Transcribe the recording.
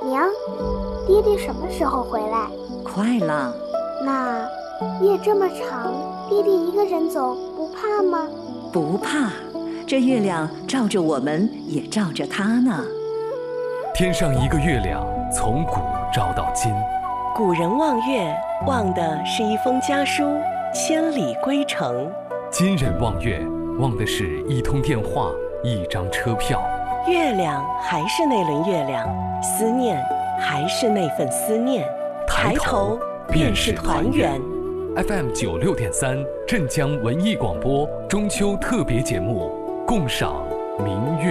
娘，爹爹什么时候回来？ 快了。 那夜这么长，爹爹一个人走不怕吗？ 不怕，这月亮照着我们，也照着他呢。 天上一个月亮，从古照到今。 古人望月，望的是一封家书，千里归程。 今人望月，望的是一通电话，一张车票。 月亮还是那轮月亮，思念还是那份思念。抬头便是团圆。 FM 96.3镇江文艺广播中秋特别节目，共赏明月。